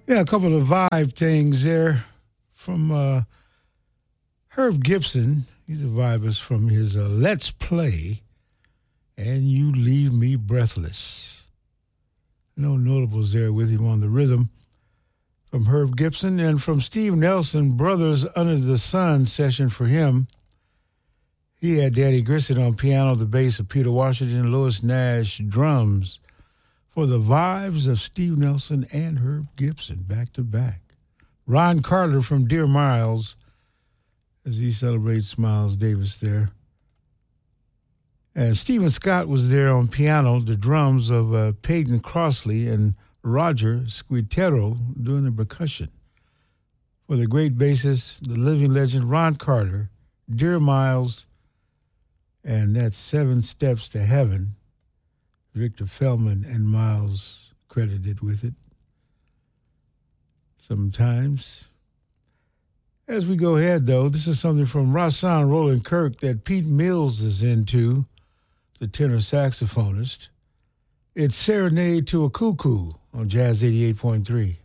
Yeah, a couple of vibe things there from Herb Gibson. He's a vibist from his Let's Play, and You Leave Me Breathless. No notables there with him on the rhythm from Herb Gibson, and from Steve Nelson, Brothers Under the Sun session for him. He had Danny Grissom on piano, the bass of Peter Washington, Louis Nash drums, for the vibes of Steve Nelson and Herb Gibson, back to back. Ron Carter from Dear Miles, as he celebrates Miles Davis there. And Stephen Scott was there on piano, the drums of Peyton Crossley and Roger Squitero doing the percussion. For the great bassist, the living legend Ron Carter, Dear Miles, and that's 7 Steps to Heaven. Victor Feldman and Miles credited with it sometimes. As we go ahead, though, this is something from Rahsaan Roland Kirk that Pete Mills is into, the tenor saxophonist. It's Serenade to a Cuckoo on Jazz 88.3.